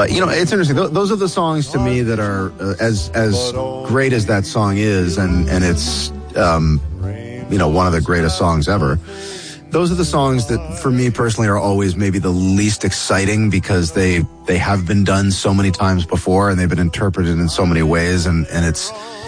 But, it's interesting. Those are the songs to me that are as great as that song is, and it's, one of the greatest songs ever. Those are the songs that, for me personally, are always maybe the least exciting because they have been done so many times before and they've been interpreted in so many ways, and it's